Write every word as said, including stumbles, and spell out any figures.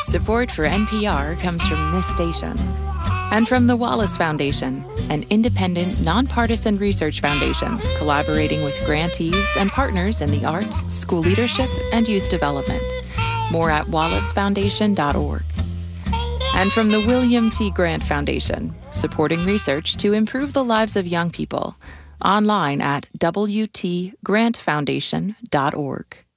Support for N P R comes from this station and from the Wallace Foundation, an independent, nonpartisan research foundation collaborating with grantees and partners in the arts, school leadership, and youth development. More at wallace foundation dot org. And from the William T. Grant Foundation, supporting research to improve the lives of young people. Online at w t grant foundation dot org.